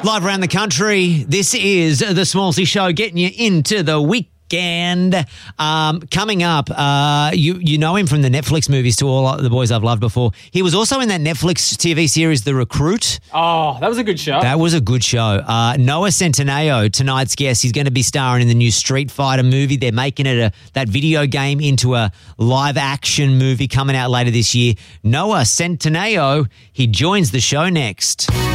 Live around the country, this is the Smallsy Show, getting you into the weekend. Coming up, you know him from the Netflix movies To All the Boys I've Loved Before. He was also in that Netflix TV series The Recruit. Oh, that was a good show. That was a good show. Noah Centineo, tonight's guest, he's going to be starring in the new Street Fighter movie. They're making it that video game into a live action movie coming out later this year. Noah Centineo, he joins the show next.